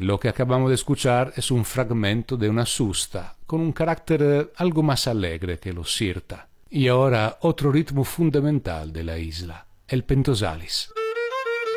Lo que acabamos de escuchar es un fragmento de una susta, con un carácter algo más alegre que los sirta. Y ahora otro ritmo fundamental de la isla, el pentosalis.